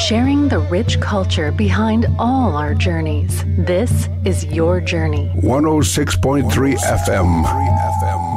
sharing the rich culture behind all our journeys. This is Your Journey. 106.3 FM.